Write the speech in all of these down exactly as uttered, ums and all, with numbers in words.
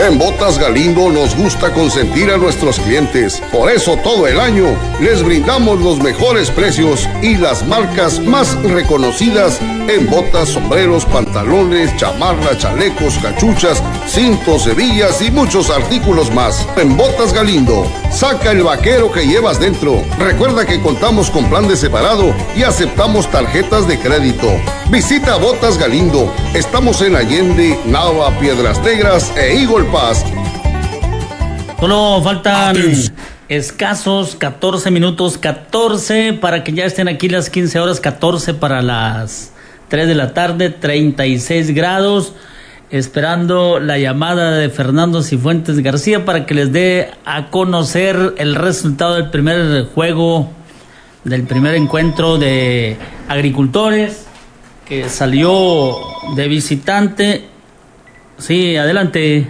En Botas Galindo nos gusta consentir a nuestros clientes. Por eso todo el año les brindamos los mejores precios y las marcas más reconocidas en botas, sombreros, pantalones, chamarras, chalecos, cachuchas, cintos, hebillas y muchos artículos más. En Botas Galindo, saca el vaquero que llevas dentro. Recuerda que contamos con plan de separado y aceptamos tarjetas de crédito. Visita Botas Galindo. Estamos en Allende, Nava, Piedras Negras e Eagle Pass. Solo faltan escasos catorce minutos, catorce para que ya estén aquí las quince horas, catorce para las tres de la tarde, treinta y seis grados. Esperando la llamada de Fernando Cifuentes García para que les dé a conocer el resultado del primer juego, del primer encuentro de agricultores que salió de visitante. Sí, adelante.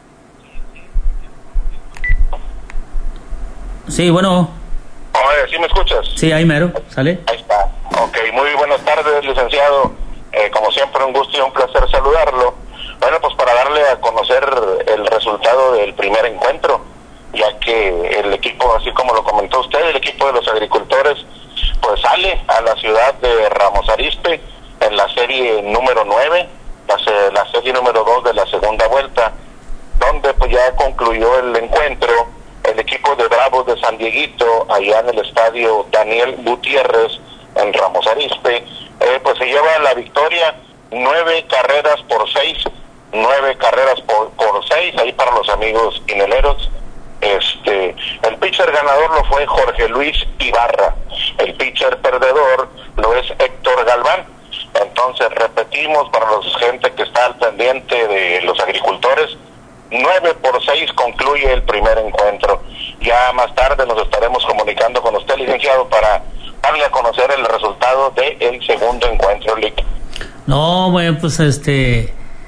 Sí, bueno. Oye, ¿sí me escuchas? Sí, ahí mero, ¿sale? Ahí está. Ok, muy buenas tardes, licenciado. Eh, como siempre, un gusto y un placer saludarlo. Bueno, pues para darle a conocer el resultado del primer encuentro, ya que el equipo, así como lo comentó usted, el equipo de los agricultores, pues sale a la ciudad de Ramos Arizpe en la serie número nueve, la, la serie número dos de la segunda vuelta, donde pues ya concluyó el encuentro. El equipo de Bravos de San Dieguito, allá en el estadio Daniel Gutiérrez, en Ramos Arizpe, eh, pues se lleva la victoria, nueve carreras por seis, nueve carreras por, por seis, ahí para los amigos ineleros. Este, el pitcher ganador lo fue Jorge Luis Ibarra, el pitcher perdedor lo es Héctor Galván. Entonces repetimos para la gente que está al pendiente de los agricultores, nueve por seis concluye el primer encuentro. Ya más tarde nos estaremos comunicando con usted, licenciado, para darle a conocer el resultado del segundo encuentro, Lick. No, bueno, pues este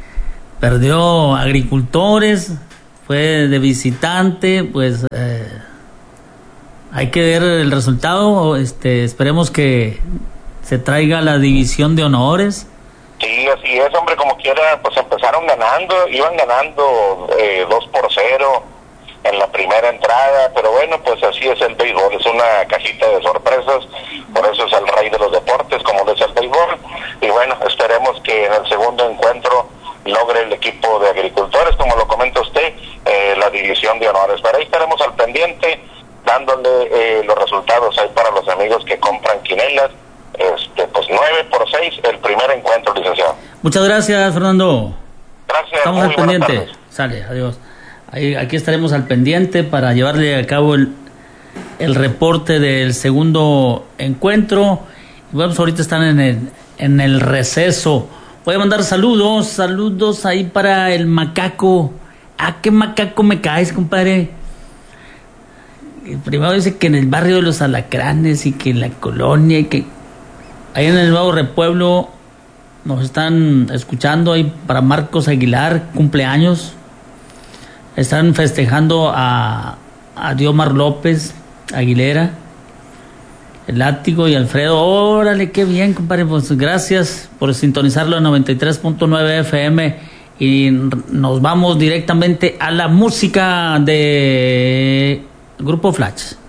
perdió agricultores, fue de visitante, pues eh, hay que ver el resultado. Este, esperemos que se traiga la división de honores. Sí, así es, hombre, como quiera, pues empezaron ganando, iban ganando eh, dos por cero en la primera entrada, pero bueno, pues así es el béisbol, es una cajita de sorpresas, por eso es el rey de los deportes, como lo es el béisbol, y bueno, esperemos que en el segundo encuentro logre el equipo de agricultores, como lo comenta usted, eh, la división de honores. Pero ahí estaremos al pendiente, dándole eh, los resultados ahí para los amigos que compran quinelas. Este, pues nueve por seis el primer encuentro, licenciado. Muchas gracias, Fernando. Gracias. Estamos al pendiente. Sale, adiós. Ahí, aquí estaremos al pendiente para llevarle a cabo el, el reporte del segundo encuentro. Y bueno, pues ahorita están en el, en el receso. Voy a mandar saludos, saludos ahí para el macaco. ¿A qué macaco me caes, compadre? Primero dice que en el barrio de los Alacranes y que en la colonia y que ahí en el Nuevo Repueblo nos están escuchando. Ahí para Marcos Aguilar, cumpleaños. Están festejando a, a Diomar López Aguilera, el Látigo y Alfredo. Órale, qué bien, compadre. Pues gracias por sintonizarlo en noventa y tres punto nueve F M. Y nos vamos directamente a la música de Grupo Flash.